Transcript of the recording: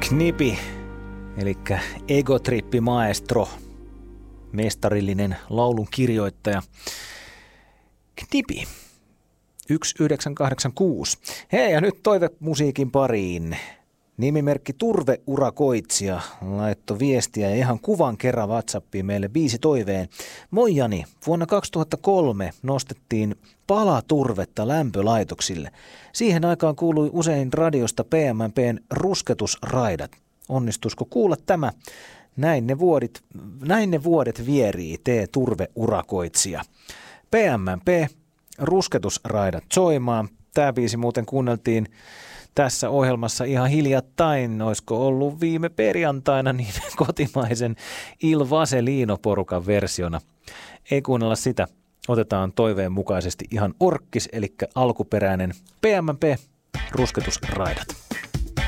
Knipi, eli Egotrippi Maestro, mestarillinen laulun kirjoittaja. Knipi, 1986. Hei, ja nyt toivemusiikin pariin. Nimimerkki Turveurakoitsija laittoi viestiä ja ihan kuvan kerran WhatsAppiin meille biisi toiveen. Moi Jani, vuonna 2003 nostettiin palaturvetta lämpölaitoksille. Siihen aikaan kuului usein radiosta PMMPn rusketusraidat. Onnistuisiko kuulla tämä? Näin ne vuodet vierii, tee turveurakoitsija. PMMP, rusketusraidat soimaan. Tämä biisi muuten kuunneltiin tässä ohjelmassa ihan hiljattain, olisiko ollut viime perjantaina, niin kotimaisen Il Vaselino-porukan versiona. Ei kuunnella sitä, otetaan toiveen mukaisesti ihan orkkis, eli alkuperäinen PMMP, rusketusraidat.